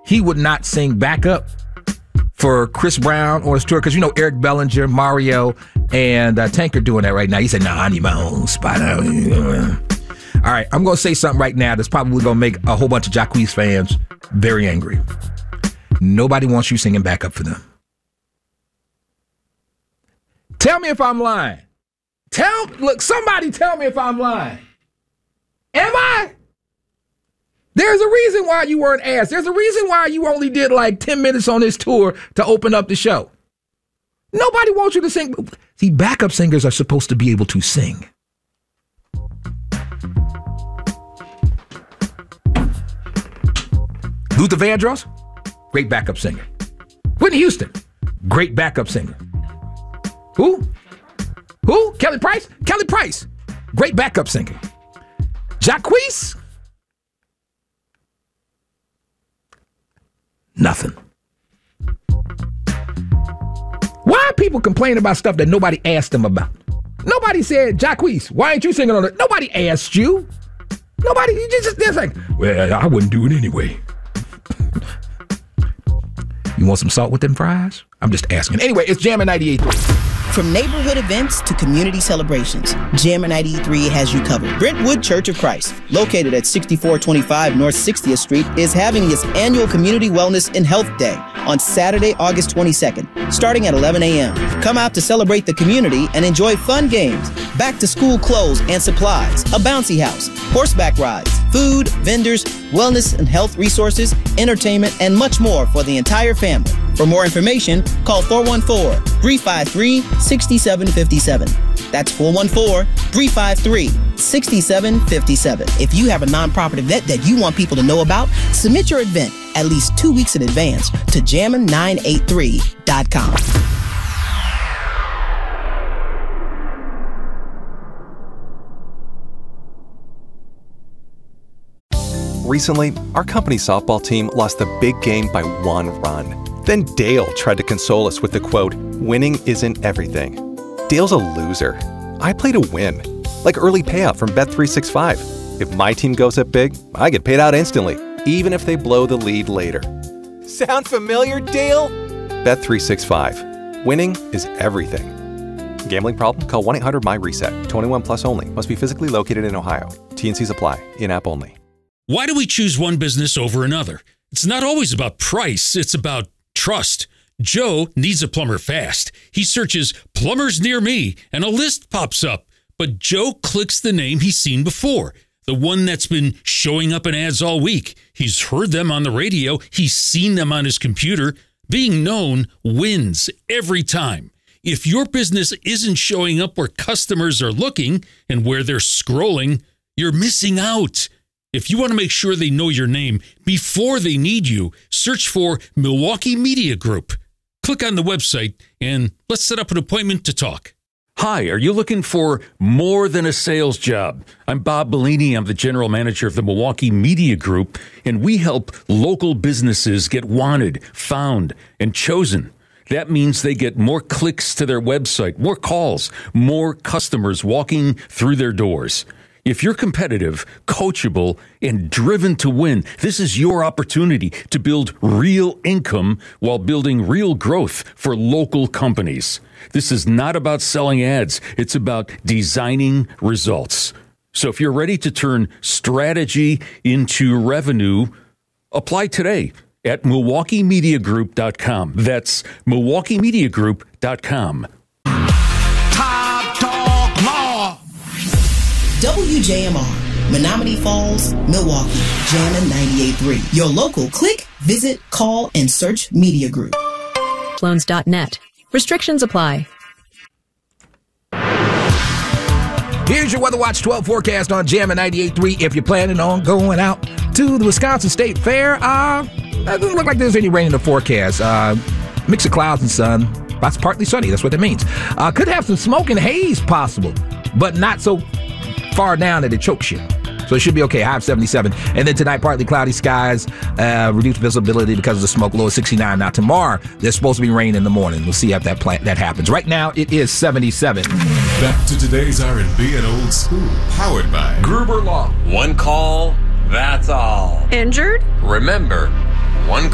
he would not sing backup for Chris Brown on his tour, because Eric Bellinger, Mario, and Tank are doing that right now. He said, "No, I need my own spot." All right, I'm going to say something right now that's probably going to make a whole bunch of Jacquees fans very angry. Nobody wants you singing backup for them. Tell me if I'm lying. Somebody tell me if I'm lying. Am I? There's a reason why you weren't asked. There's a reason why you only did like 10 minutes on this tour to open up the show. Nobody wants you to sing. See, backup singers are supposed to be able to sing. Luther Vandross, great backup singer. Whitney Houston, great backup singer. Who? Kelly Price? Kelly Price, great backup singer. Jacquees? Nothing. Why are people complaining about stuff that nobody asked them about? Nobody said, Jacquees, why ain't you singing on it? Nobody asked you. Nobody, you just like, well, I wouldn't do it anyway. You want some salt with them fries? I'm just asking. Anyway, it's Jammin' 98.3. From neighborhood events to community celebrations, Jammin' 93 has you covered. Brentwood Church of Christ, located at 6425 North 60th Street, is having its annual Community Wellness and Health Day on Saturday, August 22nd, starting at 11 a.m. Come out to celebrate the community and enjoy fun games, back-to-school clothes and supplies, a bouncy house, horseback rides, food, vendors, wellness and health resources, entertainment, and much more for the entire family. For more information, call 414-353-6757. That's 414-353-6757. If you have a nonprofit event that you want people to know about, submit your event at least 2 weeks in advance to jammin983.com. Recently, our company's softball team lost the big game by 1 run. Then Dale tried to console us with the quote, "Winning isn't everything." Dale's a loser. I play to win, like early payout from Bet365. If my team goes up big, I get paid out instantly, even if they blow the lead later. Sound familiar, Dale? Bet365. Winning is everything. Gambling problem? Call 1-800-MY-RESET. 21 plus only. Must be physically located in Ohio. T&Cs apply. In-app only. Why do we choose one business over another? It's not always about price. It's about trust. Joe needs a plumber fast. He searches plumbers near me and a list pops up. But Joe clicks the name he's seen before, the one that's been showing up in ads all week. He's heard them on the radio. He's seen them on his computer. Being known wins every time. If your business isn't showing up where customers are looking and where they're scrolling, you're missing out. If you want to make sure they know your name before they need you, search for Milwaukee Media Group. Click on the website and let's set up an appointment to talk. Hi, are you looking for more than a sales job? I'm Bob Bellini. I'm the general manager of the Milwaukee Media Group, and we help local businesses get wanted, found, and chosen. That means they get more clicks to their website, more calls, more customers walking through their doors. If you're competitive, coachable, and driven to win, this is your opportunity to build real income while building real growth for local companies. This is not about selling ads. It's about designing results. So if you're ready to turn strategy into revenue, apply today at MilwaukeeMediaGroup.com. That's MilwaukeeMediaGroup.com. WJMR, Menominee Falls, Milwaukee, Jammin' 98.3. Your local click, visit, call, and search media group. Loans.net. Restrictions apply. Here's your Weather Watch 12 forecast on Jammin' 98.3. If you're planning on going out to the Wisconsin State Fair, it doesn't look like there's any rain in the forecast. Mix of clouds and sun. That's partly sunny. That's what that means. Could have some smoke and haze possible, but not so far down that it chokes you. So it should be okay. High of 77. And then tonight, partly cloudy skies, reduced visibility because of the smoke, low of 69. Now tomorrow, there's supposed to be rain in the morning. We'll see if that happens. Right now, it is 77. Back to today's R&B and old school. Powered by Gruber Law. One call, that's all. Injured? Remember, one